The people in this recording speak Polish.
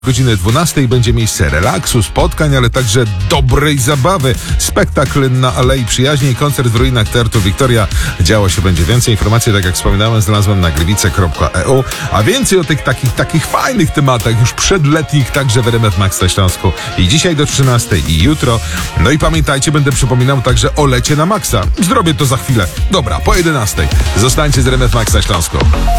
Godziny 12 będzie miejsce relaksu, spotkań, ale także dobrej zabawy. Spektakl na Alei Przyjaźni i koncert w ruinach Teatru Wiktoria. Działo się będzie więcej. Informacji, tak jak wspominałem, znalazłem na gliwice.eu. A więcej o tych takich fajnych tematach, już przedletnich, także w RMF Max na Śląsku. I dzisiaj do 13 i jutro. No i pamiętajcie, będę przypominał także o lecie na Maxa. Zrobię to za chwilę. Dobra, po 11. Zostańcie z RMF Max na Śląsku.